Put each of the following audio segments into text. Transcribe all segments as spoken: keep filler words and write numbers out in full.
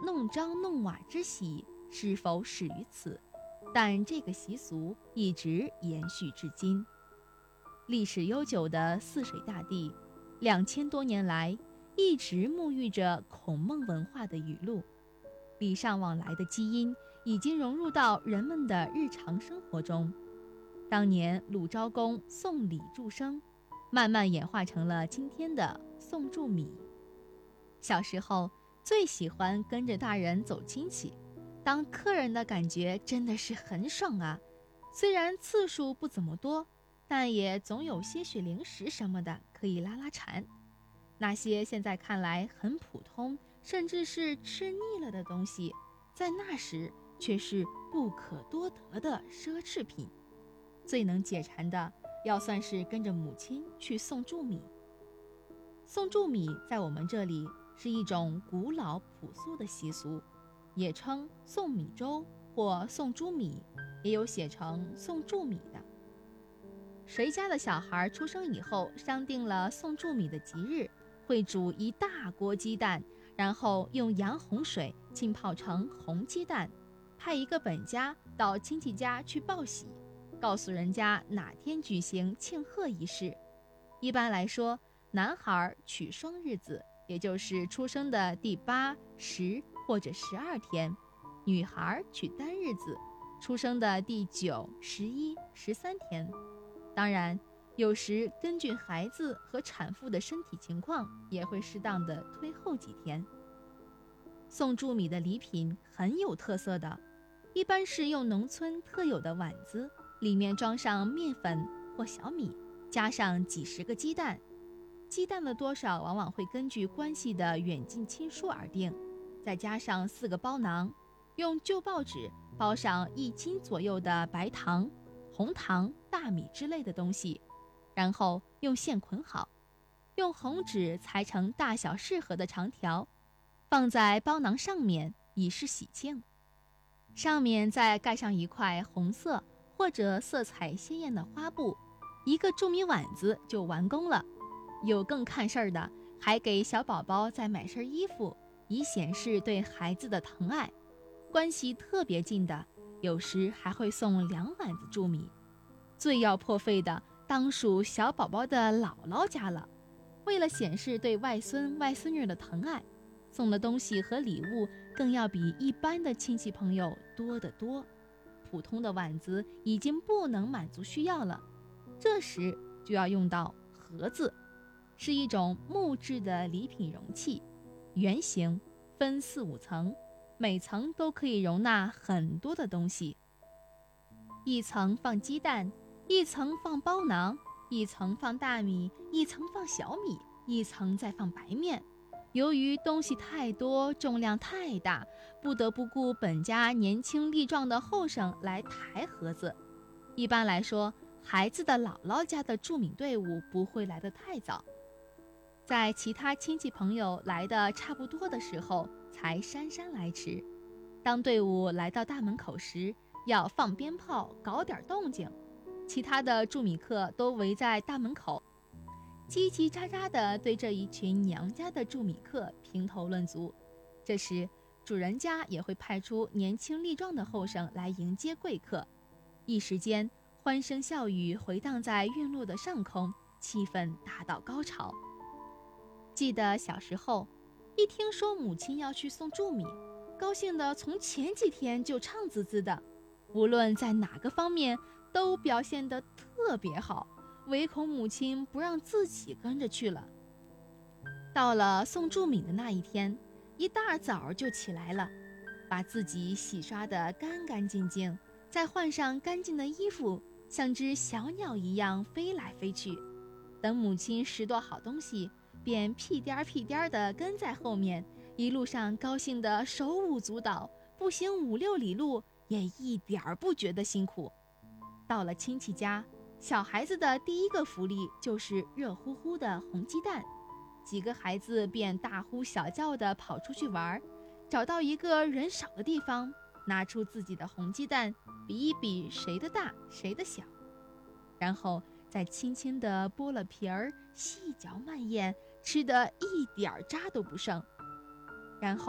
弄璋弄瓦之喜是否始于此，但这个习俗一直延续至今。历史悠久的泗水大地，两千多年来一直沐浴着孔孟文化的语录，礼尚往来的基因已经融入到人们的日常生活中。当年鲁昭公送礼祝生，慢慢演化成了今天的送祝米。小时候最喜欢跟着大人走亲戚，当客人的感觉真的是很爽啊！虽然次数不怎么多，但也总有些许零食什么的可以拉拉馋。那些现在看来很普通，甚至是吃腻了的东西，在那时却是不可多得的奢侈品。最能解馋的，要算是跟着母亲去送祝米。送祝米在我们这里是一种古老朴素的习俗，也称送米粥或送猪米，也有写成送祝米的。谁家的小孩出生以后商定了送祝米的吉日，会煮一大锅鸡蛋，然后用洋红水浸泡成红鸡蛋，派一个本家到亲戚家去报喜，告诉人家哪天举行庆贺仪式。一般来说，男孩取双日子，也就是出生的第八、十或者十二天；女孩取单日子，出生的第九、十一、十三天。当然，有时根据孩子和产妇的身体情况，也会适当的推后几天。送祝米的礼品很有特色的，一般是用农村特有的碗子，里面装上面粉或小米，加上几十个鸡蛋。鸡蛋的多少往往会根据关系的远近亲疏而定，再加上四个包囊，用旧报纸包上一斤左右的白糖、红糖、大米之类的东西，然后用线捆好，用红纸裁成大小适合的长条，放在包囊上面以示喜庆。上面再盖上一块红色或者色彩鲜艳的花布，一个祝米碗子就完工了。有更看事儿的，还给小宝宝再买身衣服，以显示对孩子的疼爱。关系特别近的，有时还会送两碗子祝米。最要破费的，当属小宝宝的姥姥家了。为了显示对外孙外孙女的疼爱，送的东西和礼物更要比一般的亲戚朋友多得多。普通的碗子已经不能满足需要了，这时就要用到盒子，是一种木质的礼品容器，圆形，分四五层，每层都可以容纳很多的东西。一层放鸡蛋，一层放包囊，一层放大米，一层放小米，一层再放白面。由于东西太多，重量太大，不得不雇本家年轻力壮的后生来抬盒子。一般来说，孩子的姥姥家的祝米队伍不会来得太早，在其他亲戚朋友来的差不多的时候才姗姗来迟。当队伍来到大门口时，要放鞭炮搞点动静，其他的祝米客都围在大门口，叽叽喳喳地对这一群娘家的祝米客评头论足。这时主人家也会派出年轻力壮的后生来迎接贵客，一时间欢声笑语回荡在院落的上空，气氛达到高潮。记得小时候，一听说母亲要去送祝米，高兴的从前几天就唱滋滋的，无论在哪个方面都表现得特别好，唯恐母亲不让自己跟着去了。到了送祝米的那一天，一大早就起来了，把自己洗刷得干干净净，再换上干净的衣服，像只小鸟一样飞来飞去。等母亲拾掇好东西，便屁颠儿屁颠儿地跟在后面，一路上高兴得手舞足蹈，步行五六里路也一点儿不觉得辛苦。到了亲戚家，小孩子的第一个福利就是热乎乎的红鸡蛋，几个孩子便大呼小叫地跑出去玩，找到一个人少的地方，拿出自己的红鸡蛋，比一比谁的大谁的小，然后再轻轻地剥了皮儿，细嚼慢咽，吃得一点渣都不剩。然后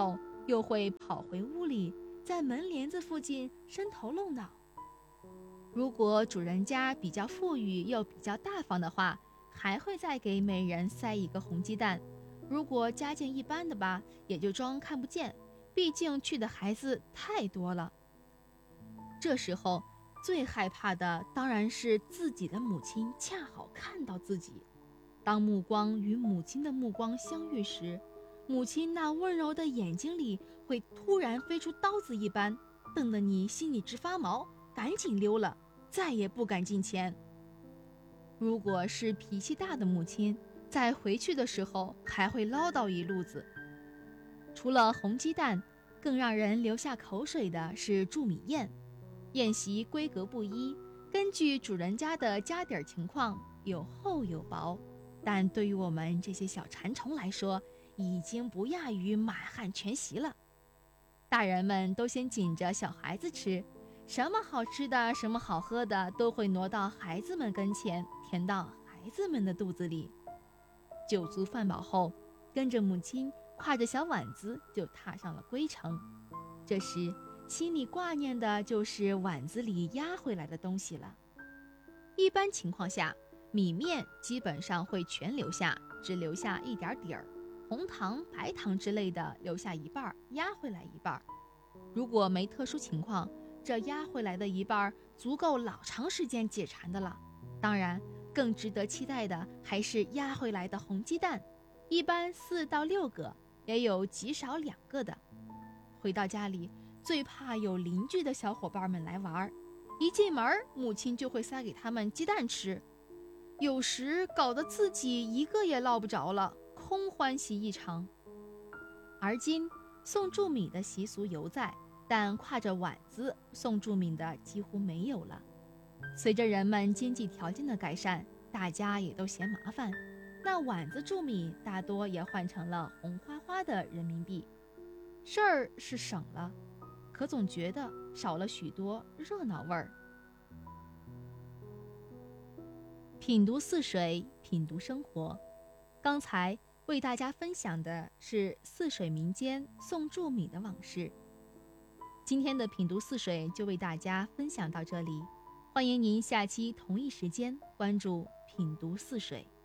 又会跑回屋里，在门帘子附近伸头露脑。如果主人家比较富裕又比较大方的话，还会再给每人塞一个红鸡蛋。如果家境一般的吧，也就装看不见，毕竟去的孩子太多了。这时候最害怕的当然是自己的母亲恰好看到自己。当目光与母亲的目光相遇时，母亲那温柔的眼睛里会突然飞出刀子一般，瞪得你心里直发毛，赶紧溜了，再也不敢近前。如果是脾气大的母亲，在回去的时候还会唠叨一路子。除了红鸡蛋，更让人流下口水的是祝米宴。宴席规格不一，根据主人家的家底儿情况，有厚有薄，但对于我们这些小馋虫来说，已经不亚于满汉全席了。大人们都先紧着小孩子吃，什么好吃的，什么好喝的，都会挪到孩子们跟前，填到孩子们的肚子里。酒足饭饱后，跟着母亲挎着小碗子就踏上了归程。这时心里挂念的就是碗子里压回来的东西了。一般情况下，米面基本上会全留下，只留下一点底儿，红糖白糖之类的留下一半，压回来一半。如果没特殊情况，这压回来的一半足够老长时间解馋的了。当然更值得期待的还是压回来的红鸡蛋，一般四到六个，也有极少两个的。回到家里，最怕有邻居的小伙伴们来玩，一进门母亲就会塞给他们鸡蛋吃，有时搞得自己一个也捞不着了，空欢喜一场。而今送祝米的习俗犹在，但挎着碗子送祝米的几乎没有了。随着人们经济条件的改善，大家也都嫌麻烦，那碗子祝米大多也换成了红花花的人民币。事儿是省了，可总觉得少了许多热闹味儿。品读似水，品读生活。刚才为大家分享的是泗水民间送祝米的往事。今天的品读似水就为大家分享到这里，欢迎您下期同一时间关注品读似水。